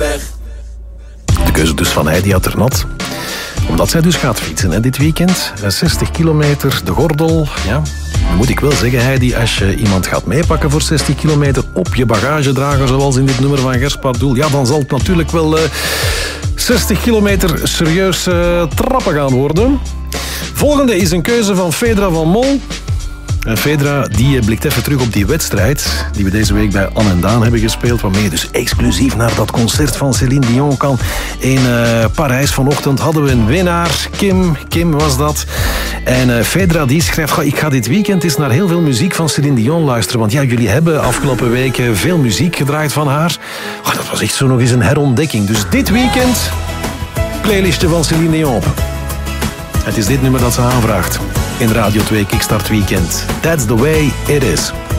weg. De keuze dus van Heidi Aternat. Omdat zij dus gaat fietsen hè, dit weekend. 60 kilometer, de gordel. Ja, dan moet ik wel zeggen, Heidi, als je iemand gaat meepakken voor 60 kilometer op je bagagedrager, zoals in dit nummer van Gers Pardoel, ja, dan zal het natuurlijk wel 60 kilometer serieus trappen gaan worden. Volgende is een keuze van Fedra van Mol. En Fedra die blikt even terug op die wedstrijd die we deze week bij Anne en Daan hebben gespeeld, waarmee je dus exclusief naar dat concert van Céline Dion kan. In Parijs vanochtend hadden we een winnaar. Kim was dat. En Fedra die schrijft, ik ga dit weekend eens naar heel veel muziek van Céline Dion luisteren. Want ja, jullie hebben afgelopen weken veel muziek gedraaid van haar. Dat was echt zo nog eens een herontdekking. Dus dit weekend playlistje van Céline Dion op. Het is dit nummer dat ze aanvraagt in Radio 2 Kickstart Weekend. That's the way it is.